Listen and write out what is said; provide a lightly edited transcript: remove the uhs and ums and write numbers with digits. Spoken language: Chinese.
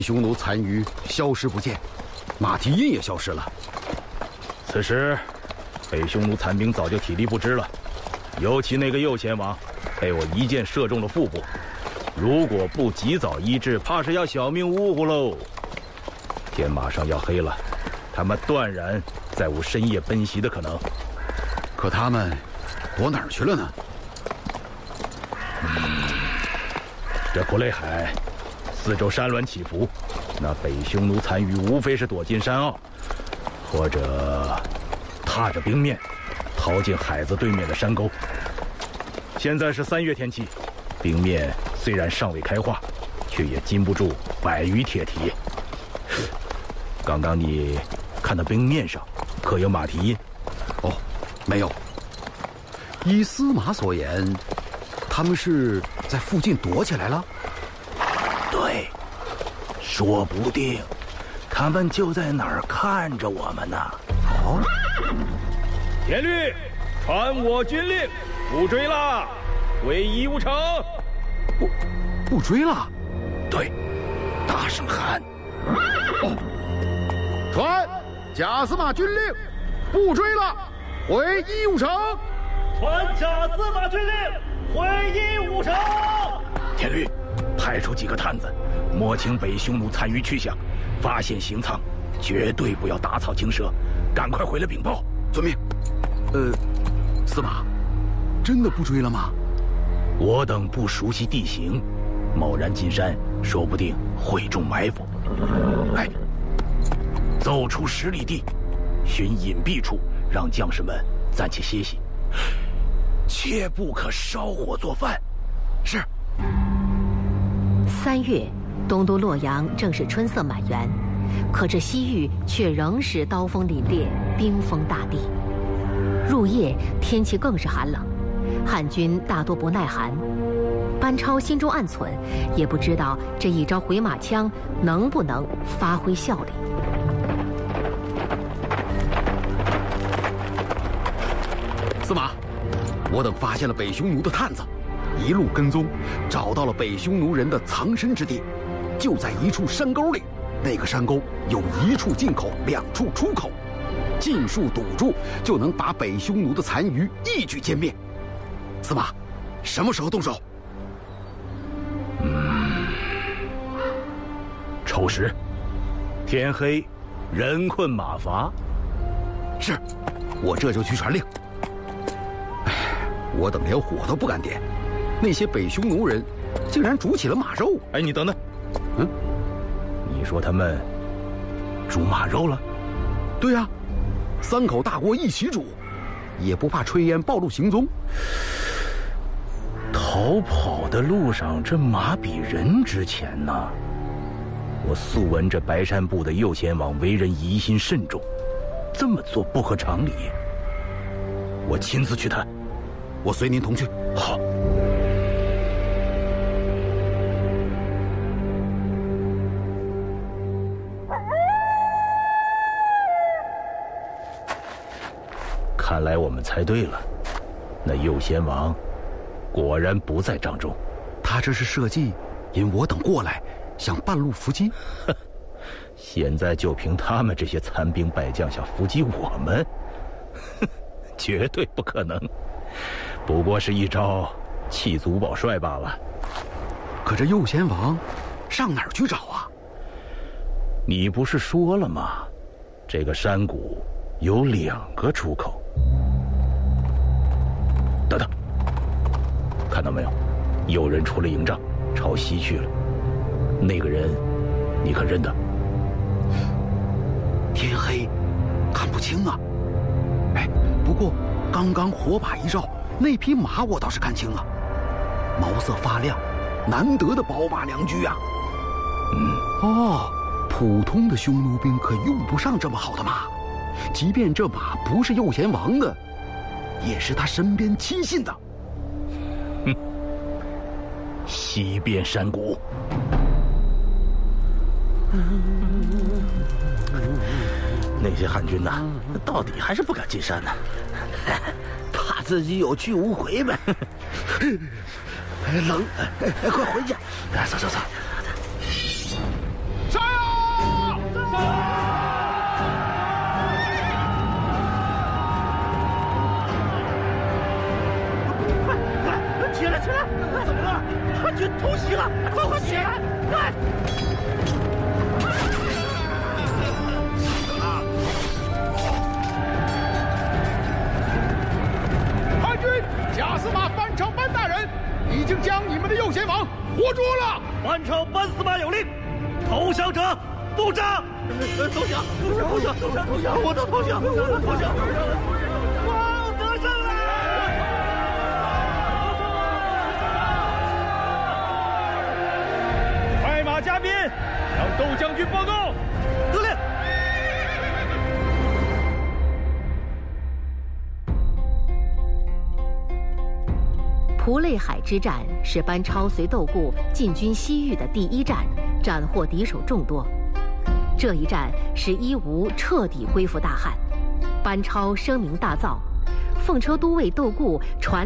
匈奴残余消失不见，马蹄印也消失了。 此时，北匈奴残兵早就体力不支了，尤其那个右贤王，被我一箭射中了腹部。如果不及早医治，怕是要小命呜呼喽。天马上要黑了，他们断然再无深夜奔袭的可能。 可他们躲哪儿去了呢？ 这普雷海四周山峦起伏，那北匈奴残余无非是躲进山坳，或者踏着冰面逃进海子对面的山沟。现在是3月天气，冰面虽然尚未开化，却也禁不住百余铁蹄。刚刚你看到冰面上可有马蹄印？ 哦，没有。依司马所言，他们是在附近躲起来了？ 对，说不定他们就在哪儿看着我们呢。 哦， 田律，传我军令，不追了，回夷吾城。 不追了？ 对，大声喊。 哦，传贾司马军令，不追了，回夷吾城。 传贾司马军令，回夷吾城。 田律，派出几个探子，摸清北匈奴残余去向，发现行藏，绝对不要打草惊蛇，赶快回来禀报。 遵命。司马，真的不追了吗？ 我等不熟悉地形，贸然进山，说不定会中埋伏。哎，走出10里地，寻隐蔽处，让将士们暂且歇息，切不可烧火做饭。是。 3月，东都洛阳正是春色满园，可这西域却仍是刀锋凛冽，冰封大地。入夜，天气更是寒冷，汉军大多不耐寒。班超心中暗忖，也不知道这一招回马枪能不能发挥效力。 司马，我等发现了北匈奴的探子，一路跟踪，找到了北匈奴人的藏身之地，就在一处山沟里。那个山沟有1处进口，2处出口，尽数堵住，就能把北匈奴的残余一举歼灭。司马，什么时候动手？ 丑时，天黑，人困马乏。 是，我这就去传令。哎，我等连火都不敢点，那些北匈奴人竟然煮起了马肉。 哎，你等等，你说他们煮马肉了？ 对呀，3口大锅一起煮，也不怕炊烟暴露行踪。 逃跑的路上，这马比人值钱呢。我素闻这白山部的右贤王为人疑心慎重，这么做不合常理。我亲自去探。 我随您同去。 好。看来我们猜对了，那右贤王果然不在帐中。 他这是设计引我等过来，想半路伏击。 现在就凭他们这些残兵败将想伏击我们，绝对不可能。不过是一招弃卒保帅罢了。 可这右贤王上哪儿去找啊？ 你不是说了吗？这个山谷有2个出口。等等，看到没有？有人出了营帐，朝西去了。那个人，你可认得？ 天黑，看不清啊。哎，不过刚刚火把一照，那匹马我倒是看清了，毛色发亮，难得的宝马良驹啊。哦，普通的匈奴兵可用不上这么好的马，即便这马不是右贤王的，也是他身边亲信的。 西边山谷。那些汉军呐，到底还是不敢进山呢， 怕自己有去无回呗。冷，快回去。 走走走。 杀！ 偷袭了！快起来！快！ 叛军贾司马班超班大人已经将你们的右前方活捉了。 班超班司马有令，投降者不杀。投降！我都投降！我得胜了！ 快马加鞭，向窦将军报告。 得令。 蒲类海之战是班超随窦固进军西域的第一战，斩获敌手众多。这一战使伊吾彻底归附大汉，班超声名大噪，奉车都尉窦固传